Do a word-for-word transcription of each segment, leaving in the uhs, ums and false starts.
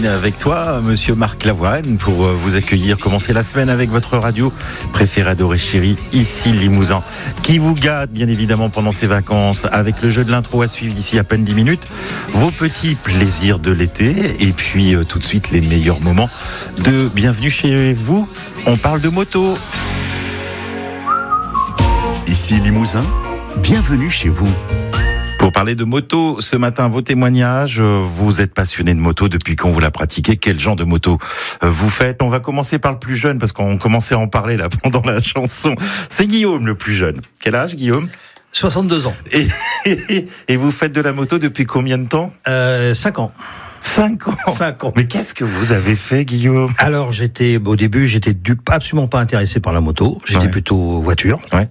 matinée avec toi, monsieur Marc Lavoine, pour vous accueillir, commencer la semaine avec votre radio préférée, adorée, chérie, ici Limousin, qui vous gâte bien évidemment pendant ses vacances avec le jeu de l'intro à suivre d'ici à peine dix minutes, vos petits plaisirs de l'été et puis euh, tout de suite les meilleurs moments de bienvenue chez vous. On parle de moto. Ici Limousin, bienvenue chez vous. Pour parler de moto, ce matin, vos témoignages. Vous êtes passionné de moto, depuis quand vous la pratiquez? Quel genre de moto vous faites? On va commencer par le plus jeune, parce qu'on commençait à en parler là pendant la chanson. C'est Guillaume le plus jeune. Quel âge, Guillaume? soixante-deux ans. Et, et, et vous faites de la moto depuis combien de temps? euh, cinq ans. Cinq ans. Cinq ans. Mais qu'est-ce que vous avez fait, Guillaume? Alors, j'étais, au début, j'étais du, absolument pas intéressé par la moto. J'étais Ouais. plutôt voiture. Ouais.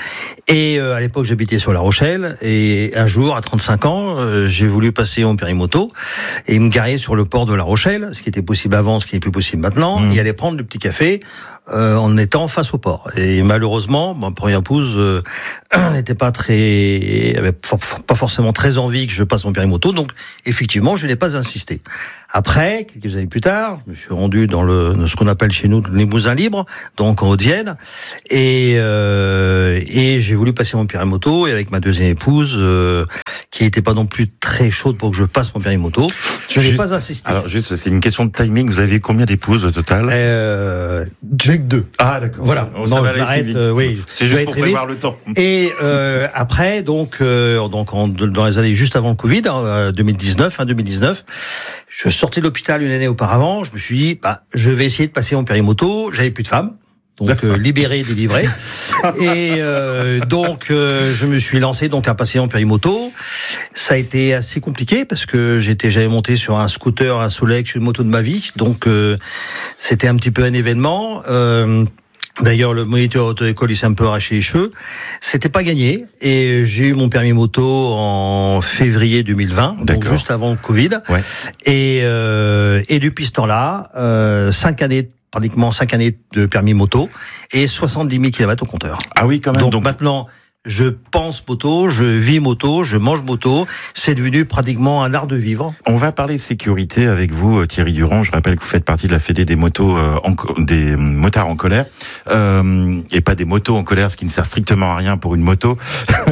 Et euh, à l'époque, j'habitais sur La Rochelle. Et un jour, à trente-cinq ans, euh, j'ai voulu passer mon permis moto et me garer sur le port de La Rochelle, ce qui était possible avant, ce qui n'est plus possible maintenant, Mmh. et aller prendre le petit café euh, en étant face au port. Et malheureusement, ma première épouse euh, n'était pas très, avait for- pas forcément très envie que je passe mon permis moto. Donc, effectivement, je n'ai pas insisté. Après, quelques années plus tard, je me suis rendu dans le ce qu'on appelle chez nous le Limousin libre, donc en Haute-Vienne, et euh, et j'ai voulu passer mon permis moto. Et avec ma deuxième épouse, euh, qui n'était pas non plus très chaude pour que je passe mon permis moto, je n'ai Juste- pas insisté. Alors, juste, c'est une question de timing. Vous avez combien d'épouses au total? Euh, j'ai que deux. Ah, d'accord. Voilà. Oh, ça Non, va je aller m'arrête, vite. euh, oui. C'est Je juste vais pour très prévoir le temps. Et euh, après, donc, euh, donc en, dans les années juste avant le Covid, hein, deux mille dix-neuf, hein, deux mille dix-neuf, je sortais de l'hôpital une année auparavant. Je me suis dit, bah, je vais essayer de passer mon permis moto. J'avais plus de femme, donc euh, libéré, délivré. Et euh, donc, euh, je me suis lancé donc à passer mon permis moto. Ça a été assez compliqué parce que j'étais, j'avais monté sur un scooter, un Solex, une moto de ma vie. Donc, euh, c'était un petit peu un événement. Euh, D'ailleurs, le moniteur auto-école, il s'est un peu arraché les cheveux. C'était pas gagné. Et j'ai eu mon permis moto en février deux mille vingt, donc D'accord. juste avant le Covid. Ouais. Et, euh, et depuis ce temps-là, euh, cinq années, pratiquement cinq années de permis moto et soixante-dix mille kilomètres au compteur. Ah oui, quand même. Donc, Donc, maintenant, je pense moto, je vis moto, je mange moto. C'est devenu pratiquement un art de vivre. on va parler sécurité avec vous, Thierry Durand. Je rappelle que vous faites partie de la Fédé des motos, euh, en, co- des motards en colère, euh, et pas des motos en colère, ce qui ne sert strictement à rien pour une moto.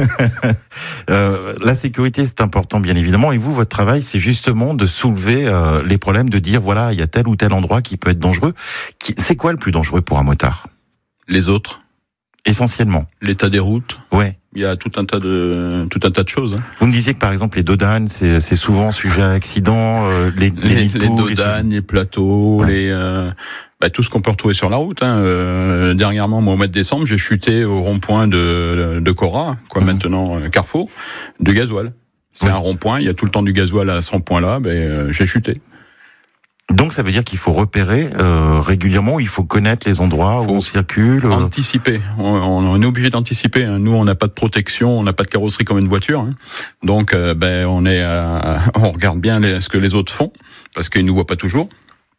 euh, la sécurité, c'est important, bien évidemment. Et vous, votre travail, c'est justement de soulever euh, les problèmes, de dire voilà, il y a tel ou tel endroit qui peut être dangereux. Qui, c'est quoi le plus dangereux pour un motard? Les autres, Essentiellement. l'état des routes, Ouais. il y a tout un tas de tout un tas de choses. Hein. Vous me disiez que par exemple les dodanes, c'est, c'est souvent sujet à accident. Euh, les, les, Les, nids de les poules, dodanes, les plateaux, Ouais. les euh, bah, tout ce qu'on peut retrouver sur la route. Hein. Euh, dernièrement, moi, au mois de décembre, j'ai chuté au rond-point de de Cora, quoi Mhm. maintenant euh, Carrefour, de gasoil. C'est Oui. un rond-point, il y a tout le temps du gasoil à ce rond-point-là. Ben euh, j'ai chuté. Donc ça veut dire qu'il faut repérer euh, régulièrement, il faut connaître les endroits Faut où on circule. euh. Anticiper. On, on est obligé d'anticiper. Hein. Nous, on n'a pas de protection, on n'a pas de carrosserie comme une voiture. Hein. Donc, euh, ben, on est, euh, on regarde bien les, ce que les autres font parce qu'ils nous voient pas toujours.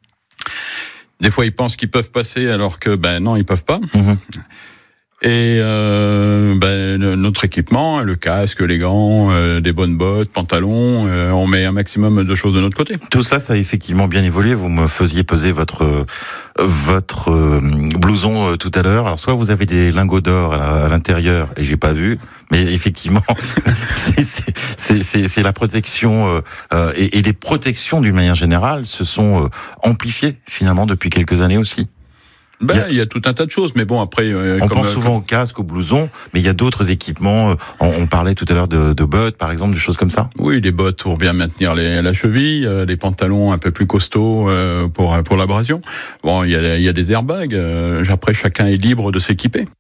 Des fois, ils pensent qu'ils peuvent passer alors que, ben non, ils peuvent pas. Mhm. Et euh, ben, le- notre équipement, le casque, les gants, euh, des bonnes bottes, pantalons, euh, on met un maximum de choses de notre côté. Tout ça, ça a effectivement bien évolué. Vous me faisiez peser votre euh, votre euh, blouson euh, tout à l'heure. Alors soit vous avez des lingots d'or à, à l'intérieur et j'ai pas vu, mais effectivement, c'est, c'est, c'est, c'est, c'est la protection euh, euh, et, et les protections d'une manière générale se sont euh, amplifiées finalement depuis quelques années aussi. Ben, Il y a- il y a tout un tas de choses, mais bon, après, euh, On comme, pense souvent au casque, au blouson, mais il y a d'autres équipements. euh, On, on parlait tout à l'heure de, de bottes, par exemple, des choses comme ça. Oui, les bottes pour bien maintenir les, la cheville, euh, les pantalons un peu plus costauds euh, pour pour l'abrasion. Bon, il y a, il y a des airbags. Euh, après, chacun est libre de s'équiper.